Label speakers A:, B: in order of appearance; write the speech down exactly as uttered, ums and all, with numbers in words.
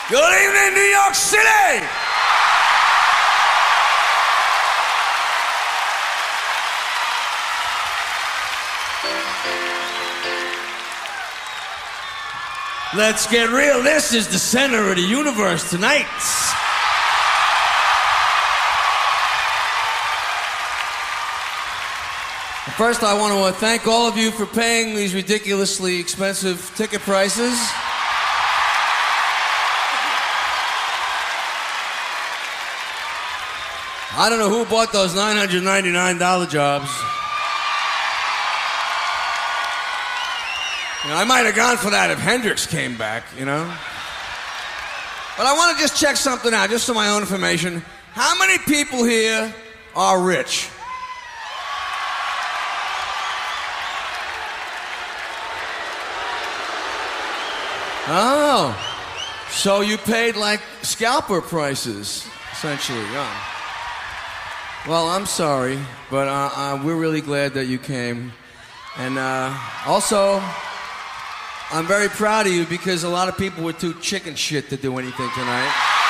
A: Good evening, New York City! Let's get real. This is the center of the universe tonight. First, I want to thank all of you for paying these ridiculously expensive ticket prices. I don't know who bought those nine hundred ninety-nine dollars jobs. You know, I might have gone for that if Hendrix came back, you know? But I want to just check something out, just for my own information. How many people here are rich? Oh, so you paid like scalper prices, essentially, yeah. Well, I'm sorry, but uh, uh, we're really glad that you came. And uh, also, I'm very proud of you because a lot of people were too chicken shit to do anything tonight.